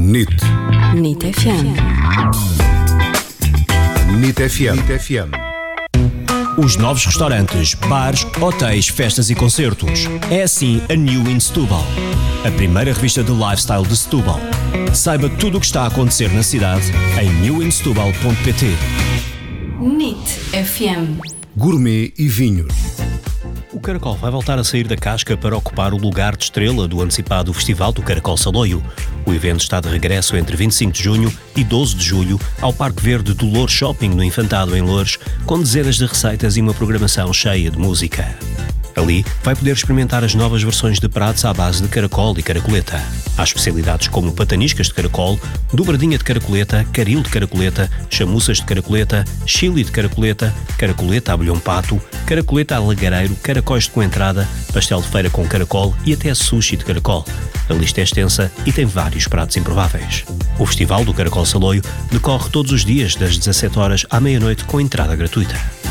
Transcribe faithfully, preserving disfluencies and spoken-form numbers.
N I T. N I T F M. N I T F M. N I T F M. Os novos restaurantes, bares, hotéis, festas e concertos. É assim a New in Setúbal, a primeira revista de lifestyle de Setúbal. Saiba tudo o que está a acontecer na cidade em new in setúbal ponto pt. N I T F M. Gourmet e vinhos. O Caracol vai voltar a sair da casca para ocupar o lugar de estrela do antecipado Festival do Caracol Saloio. O evento está de regresso entre vinte e cinco de junho e doze de julho ao Parque Verde do Loures Shopping, no Infantado, em Loures, com dezenas de receitas e uma programação cheia de música. Ali vai poder experimentar as novas versões de pratos à base de caracol e caracoleta. Há especialidades como pataniscas de caracol, dobradinha de caracoleta, caril de caracoleta, chamuças de caracoleta, chili de caracoleta, caracoleta à bolhão pato, caracoleta a lagareiro, caracóis de coentrada, pastel de feira com caracol e até sushi de caracol. A lista é extensa e tem vários pratos improváveis. O Festival do Caracol Saloio decorre todos os dias das dezassete horas à meia-noite com entrada gratuita.